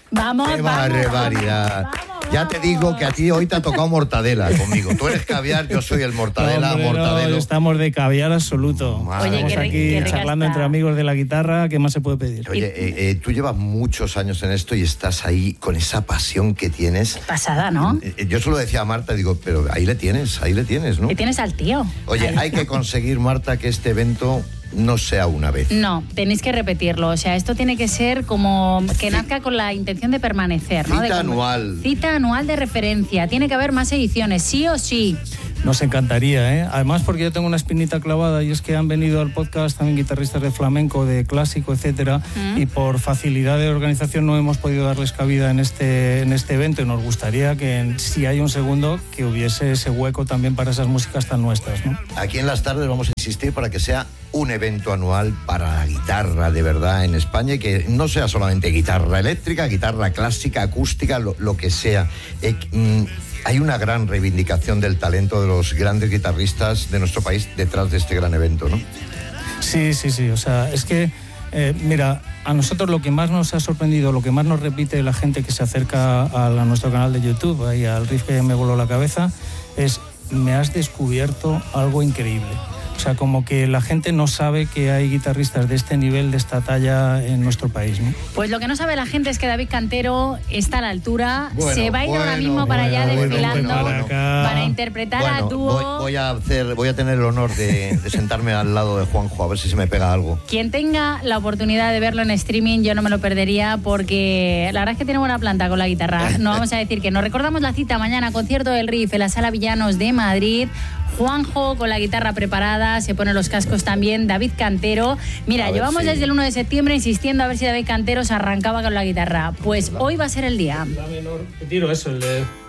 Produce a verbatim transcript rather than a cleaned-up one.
Vamos, ¡Qué vamos, barbaridad! vamos, vamos. Ya te digo que a ti hoy te ha tocado mortadela conmigo. Tú eres caviar, yo soy el mortadela, Hombre, no, mortadelo. estamos de caviar absoluto. Madre. Oye, Estamos qué, aquí qué rica charlando está. entre amigos de la guitarra. ¿Qué más se puede pedir? Oye, eh, eh, tú llevas muchos años en esto y estás ahí con esa pasión que tienes. Pasada, ¿no? Eh, Yo se lo decía a Marta, digo, pero ahí le tienes, ahí le tienes, ¿no? Y tienes al tío. Oye, Ahí hay está. que conseguir, Marta, que este evento no sea una vez. No, tenéis que repetirlo. O sea, esto tiene que ser como que nazca con la intención de permanecer, ¿no? Cita De anual. Cita anual de referencia. Tiene que haber más ediciones, sí o sí. Nos encantaría, ¿eh? Además, porque yo tengo una espinita clavada y es que han venido al podcast también guitarristas de flamenco, de clásico, etcétera, Mm. y por facilidad de organización no hemos podido darles cabida en este, en este evento y nos gustaría que, si hay un segundo, que hubiese ese hueco también para esas músicas tan nuestras, ¿no? Aquí en Las Tardes vamos a insistir para que sea un evento anual para la guitarra de verdad en España y que no sea solamente guitarra eléctrica, guitarra clásica, acústica, lo, lo que sea. Eh, mm, hay una gran reivindicación del talento de los grandes guitarristas de nuestro país detrás de este gran evento, ¿no? Sí, sí, sí. O sea, es que, eh, mira, a nosotros lo que más nos ha sorprendido, lo que más nos repite la gente que se acerca a, a nuestro canal de YouTube, ahí al riff que me voló la cabeza, es: me has descubierto algo increíble. O sea, como que la gente no sabe que hay guitarristas de este nivel, de esta talla en nuestro país, ¿no? Pues lo que no sabe la gente es que David Cantero está a la altura, Bueno, se va a ir ahora bueno, mismo para allá bueno, desfilando bueno, bueno. para interpretar a Bueno, dúo. voy, voy a hacer, voy a tener el honor de, de sentarme al lado de Juanjo a ver si se me pega algo. Quien tenga la oportunidad de verlo en streaming, yo no me lo perdería porque la verdad es que tiene buena planta con la guitarra. No vamos a decir que no. Recordamos la cita mañana, concierto del Riff en la Sala Villanos de Madrid. Juanjo con la guitarra preparada, se pone los cascos también, David Cantero. Mira, A ver llevamos si- desde el uno de septiembre insistiendo a ver si David Cantero se arrancaba con la guitarra. Pues hoy va a ser el día. La menor, tiro eso, el de...